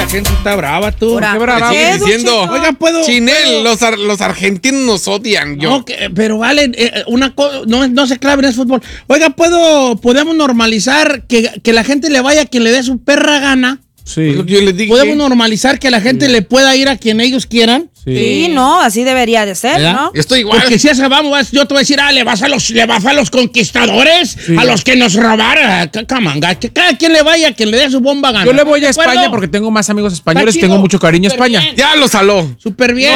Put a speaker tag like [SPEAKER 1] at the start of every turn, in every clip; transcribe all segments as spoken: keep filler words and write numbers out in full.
[SPEAKER 1] gente está brava, tú.
[SPEAKER 2] Ahora,
[SPEAKER 1] Qué brava.
[SPEAKER 2] ¿qué,
[SPEAKER 3] Siguen diciendo,
[SPEAKER 1] Oiga, puedo.
[SPEAKER 3] Chinel,
[SPEAKER 1] puedo-
[SPEAKER 3] los, ar- los argentinos nos odian. Yo.
[SPEAKER 1] No, que- pero vale, eh, una cosa, no, no se claven en el fútbol. Oiga, puedo, podemos normalizar que, que la gente le vaya a quien le dé su perra gana.
[SPEAKER 4] Sí.
[SPEAKER 3] Es lo que yo les dije.
[SPEAKER 1] Podemos normalizar que la gente le pueda ir a quien ellos quieran.
[SPEAKER 2] Sí, no, así debería de ser,
[SPEAKER 1] ¿Verdad?
[SPEAKER 2] ¿no?
[SPEAKER 3] Estoy igual.
[SPEAKER 1] Porque si esa vamos, vas- yo te voy a decir, ah, le vas a los, le vas a los conquistadores, a los que nos robaron. Que, camanga, que cada quien le vaya, a quien le dé su bomba gana.
[SPEAKER 4] Yo le voy a
[SPEAKER 1] ¿De acuerdo?
[SPEAKER 4] España porque tengo más amigos españoles y
[SPEAKER 1] Está chido.
[SPEAKER 4] tengo mucho cariño a
[SPEAKER 1] Súper
[SPEAKER 4] España.
[SPEAKER 1] bien.
[SPEAKER 3] Ya lo saló.
[SPEAKER 1] Súper bien.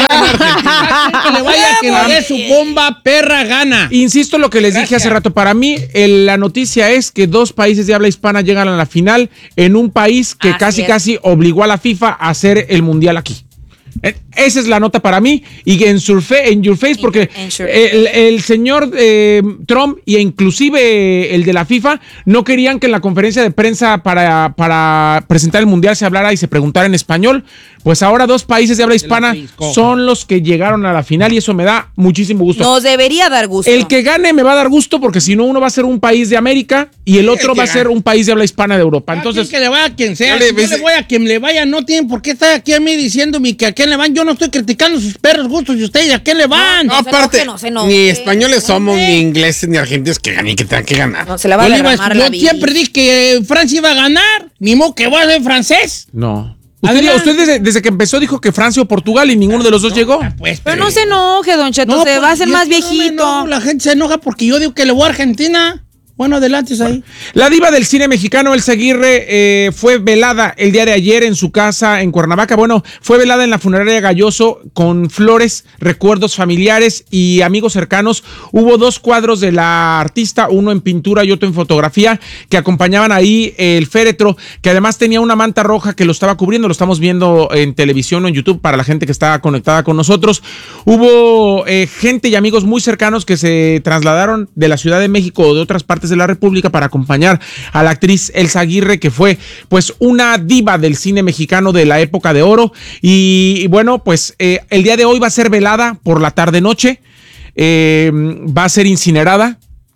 [SPEAKER 1] Que le vaya, a quien le dé su bomba perra gana.
[SPEAKER 4] Insisto lo que les dije
[SPEAKER 1] Gracias.
[SPEAKER 4] hace rato. Para mí, el- la noticia es que dos países de habla hispana llegan a la final en un país que
[SPEAKER 2] Así
[SPEAKER 4] casi
[SPEAKER 2] es.
[SPEAKER 4] casi obligó a la FIFA a hacer el mundial aquí. Eh, Esa es la nota para mí y en, surfe, en Your Face, porque
[SPEAKER 2] En Your-
[SPEAKER 4] el, el señor eh, Trump e inclusive el de la FIFA no querían que en la conferencia de prensa para, para presentar el mundial se hablara y se preguntara en español. Pues ahora dos países de habla hispana
[SPEAKER 1] pisco.
[SPEAKER 4] son los que llegaron a la final y eso me da muchísimo gusto.
[SPEAKER 2] Nos debería dar gusto.
[SPEAKER 4] El que gane me va a dar gusto porque si no uno va a ser un país de América y el otro
[SPEAKER 3] que
[SPEAKER 4] va a ser
[SPEAKER 3] gane.
[SPEAKER 4] un país de habla hispana de Europa.
[SPEAKER 1] Entonces,
[SPEAKER 4] Entonces,
[SPEAKER 1] que le vaya a quien sea.
[SPEAKER 3] Yo le-
[SPEAKER 1] Si yo le voy a quien le vaya, no tienen por qué estar aquí a mí diciéndome que a quién le van. Yo no estoy criticando sus perros gustos y ustedes a quién le van.
[SPEAKER 3] No,
[SPEAKER 2] se
[SPEAKER 3] aparte,
[SPEAKER 2] enoje, no se enoje.
[SPEAKER 3] ni españoles somos,
[SPEAKER 1] Hombre.
[SPEAKER 3] ni ingleses, ni argentinos que ganen, que tengan que ganar.
[SPEAKER 2] No, se la va a
[SPEAKER 1] Yo, le iba a-
[SPEAKER 2] derramar
[SPEAKER 1] yo
[SPEAKER 2] la vida.
[SPEAKER 1] siempre dije que Francia iba a ganar. Ni modo que voy a ser francés.
[SPEAKER 4] no. Usted,
[SPEAKER 1] Adelante.
[SPEAKER 4] usted desde, desde que empezó dijo que Francia o Portugal y ninguno de los dos llegó.
[SPEAKER 1] Pues,
[SPEAKER 2] Pero no se enoje, don Cheto, se
[SPEAKER 1] pues,
[SPEAKER 2] va a hacer
[SPEAKER 1] yo
[SPEAKER 2] más
[SPEAKER 1] no me
[SPEAKER 2] viejito.
[SPEAKER 1] enojo, la gente se enoja porque yo digo que le voy a Argentina. Bueno, adelante, es ahí.
[SPEAKER 4] La diva del cine mexicano, Elsa Aguirre, eh, fue velada el día de ayer en su casa en Cuernavaca. Bueno, fue velada en la funeraria Galloso con flores, recuerdos familiares y amigos cercanos. Hubo dos cuadros de la artista, uno en pintura y otro en fotografía, que acompañaban ahí el féretro, que además tenía una manta roja que lo estaba cubriendo. Lo estamos viendo en televisión o en YouTube para la gente que está conectada con nosotros. Hubo eh, gente y amigos muy cercanos que se trasladaron de la Ciudad de México o de otras partes de la República para acompañar a la actriz Elsa Aguirre, que fue pues una diva del cine mexicano de la época de oro. Y, y bueno, pues eh, el día de hoy va a ser velada por la tarde-noche, eh, va a ser incinerada.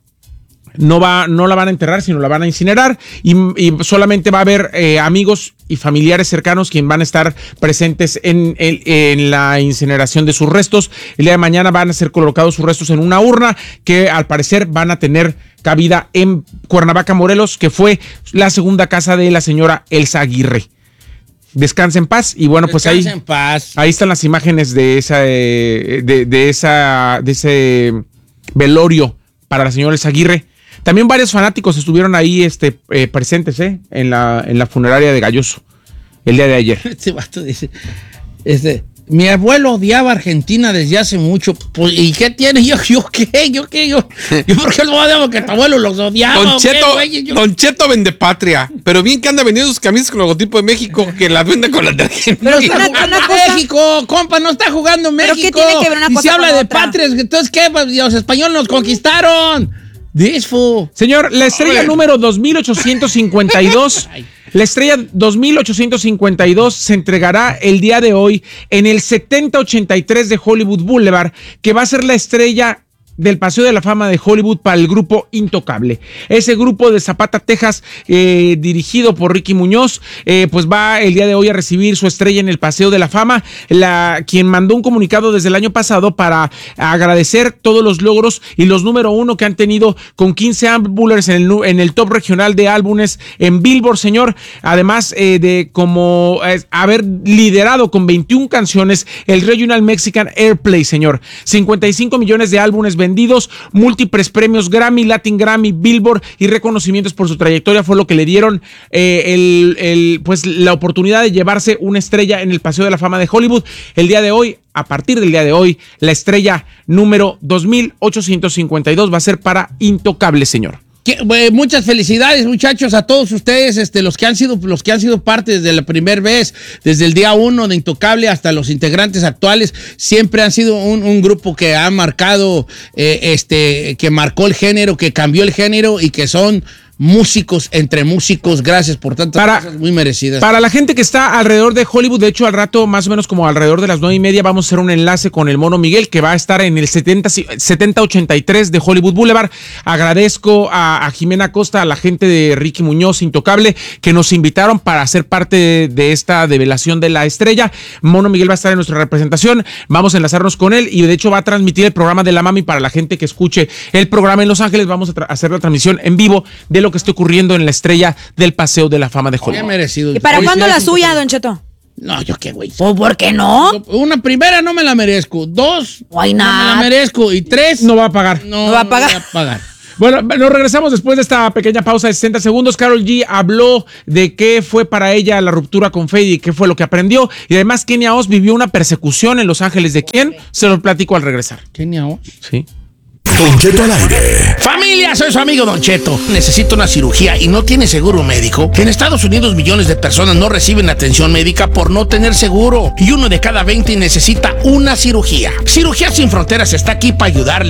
[SPEAKER 4] No, va, no la van a enterrar, sino la van a incinerar y, y solamente va a haber eh, amigos y familiares cercanos quienes van a estar presentes en, en, en la incineración de sus restos. El día de mañana van a ser colocados sus restos en una urna que al parecer van a tener cabida en Cuernavaca, Morelos, que fue la segunda casa de la señora Elsa Aguirre. Descansa en paz y bueno, pues ahí,
[SPEAKER 1] Descansa en paz.
[SPEAKER 4] ahí están las imágenes de esa, eh, de, de esa, de ese velorio para la señora Elsa Aguirre. También varios fanáticos estuvieron ahí este, eh, presentes eh, en, la, en la funeraria de Galloso el día de ayer.
[SPEAKER 1] Este vato dice, este, mi abuelo odiaba a Argentina desde hace mucho. Pues, ¿y qué tiene? Yo, yo qué, yo qué, yo, yo por qué lo odiaba que tu abuelo los odiaba.
[SPEAKER 3] Don
[SPEAKER 1] ¿o qué,
[SPEAKER 3] Cheto,
[SPEAKER 1] güey? Yo-
[SPEAKER 3] Don Cheto vende patria, pero bien que anda vendiendo sus camisas con logotipo de México, que las vende con las de Argentina.
[SPEAKER 1] Pero
[SPEAKER 2] Sí,
[SPEAKER 1] está
[SPEAKER 2] una-
[SPEAKER 1] jugando
[SPEAKER 2] una cosa-
[SPEAKER 1] México, compa, no está jugando
[SPEAKER 2] ¿Pero
[SPEAKER 1] México.
[SPEAKER 2] qué tiene que ver una
[SPEAKER 1] y
[SPEAKER 2] cosa
[SPEAKER 1] se habla
[SPEAKER 2] con
[SPEAKER 1] de
[SPEAKER 2] otra?
[SPEAKER 1] patrias, entonces ¿qué? Pues, los españoles nos conquistaron. Disfo.
[SPEAKER 4] Señor, la estrella
[SPEAKER 3] Hombre.
[SPEAKER 4] número dos mil ochocientos cincuenta y dos, la estrella dos mil ochocientos cincuenta y dos se entregará el día de hoy en el setenta ochenta y tres de Hollywood Boulevard, que va a ser la estrella del Paseo de la Fama de Hollywood para el grupo Intocable. Ese grupo de Zapata, Texas, eh, dirigido por Ricky Muñoz, eh, pues va el día de hoy a recibir su estrella en el Paseo de la Fama, la, quien mandó un comunicado desde el año pasado para agradecer todos los logros y los número uno que han tenido con quince álbumes en el, en el top regional de álbumes en Billboard, señor. Además eh, de como eh, haber liderado con veintiuna canciones el Regional Mexican Airplay, señor. cincuenta y cinco millones de álbumes vendidos, múltiples premios Grammy, Latin Grammy, Billboard y reconocimientos por su trayectoria fue lo que le dieron eh, el, el, pues, la oportunidad de llevarse una estrella en el Paseo de la Fama de Hollywood. El día de hoy, a partir del día de hoy, la estrella número dos mil ochocientos cincuenta y dos va a ser para Intocable, señor.
[SPEAKER 1] Que, eh, muchas felicidades, muchachos, a todos ustedes, este, los que han sido, los que han sido parte desde la primera vez, desde el día uno de Intocable hasta los integrantes actuales, siempre han sido un, un grupo que ha marcado, eh, este, que marcó el género, que cambió el género y que son músicos entre músicos. Gracias por tantas
[SPEAKER 4] Para-
[SPEAKER 1] cosas muy merecidas.
[SPEAKER 4] Para la gente que está alrededor de Hollywood, de hecho, al rato, más o menos como alrededor de las nueve y media, vamos a hacer un enlace con el Mono Miguel, que va a estar en el setenta ochenta y tres de Hollywood Boulevard. Agradezco a, a Jimena Costa, a la gente de Ricky Muñoz, Intocable, que nos invitaron para ser parte de, de esta develación de la estrella. Mono Miguel va a estar en nuestra representación. Vamos a enlazarnos con él y, de hecho, va a transmitir el programa de La Mami para la gente que escuche el programa en Los Ángeles. Vamos a tra- hacer la transmisión en vivo de lo que esté ocurriendo en la estrella del Paseo de la Fama de
[SPEAKER 1] Bien
[SPEAKER 4] Hollywood.
[SPEAKER 1] merecido.
[SPEAKER 2] ¿Y para
[SPEAKER 1] Oye,
[SPEAKER 2] cuándo
[SPEAKER 1] sí,
[SPEAKER 2] la
[SPEAKER 1] sí,
[SPEAKER 2] suya,
[SPEAKER 1] sí.
[SPEAKER 2] Don Cheto?
[SPEAKER 1] No, yo qué, güey.
[SPEAKER 2] ¿O por qué no?
[SPEAKER 1] Una primera no me la merezco. Dos,
[SPEAKER 2] Why
[SPEAKER 1] no me la
[SPEAKER 2] not?
[SPEAKER 1] merezco. Y tres,
[SPEAKER 4] No va a pagar.
[SPEAKER 1] no,
[SPEAKER 2] No va a pagar.
[SPEAKER 1] voy a pagar.
[SPEAKER 4] Bueno, nos regresamos después de esta pequeña pausa de sesenta segundos. Karol G habló de qué fue para ella la ruptura con Fade y qué fue lo que aprendió. Y además, Kenia Oz vivió una persecución en Los Ángeles. ¿De quién? Se lo platico al regresar.
[SPEAKER 1] Kenia Oz.
[SPEAKER 4] Sí.
[SPEAKER 5] Don Cheto al aire.
[SPEAKER 1] Familia, soy su amigo Don Cheto. Necesito una cirugía y no tiene seguro médico. En Estados Unidos millones de personas no reciben atención médica por no tener seguro. Y uno de cada veinte necesita una cirugía. Cirugía Sin Fronteras está aquí para ayudarle.